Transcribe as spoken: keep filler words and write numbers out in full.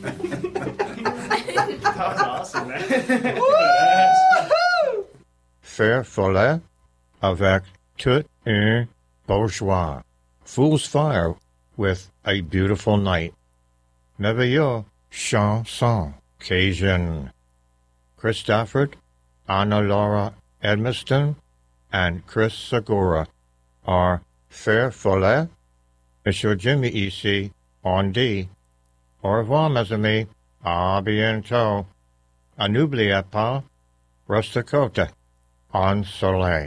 That was awesome, man. Faire folle avec tout un bourgeois. Fool's Fire with A Beautiful Night. Merveilleux chanson Cajun. Chris Stafford, Anna Laura Edmiston, and Chris Segura are Faire folle. Monsieur Jimmy ici, on dit. Au revoir, mes amis. À bientôt. À n'oubliez pas, reste côte, en soleil.